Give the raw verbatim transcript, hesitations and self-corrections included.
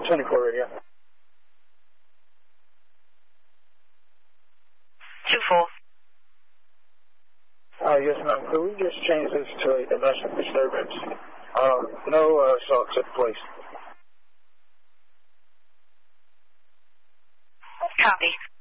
twenty-four radio. two four. Uh, yes, ma'am. Could we just change this to a domestic disturbance? Uh, no uh, assault took place. Copy.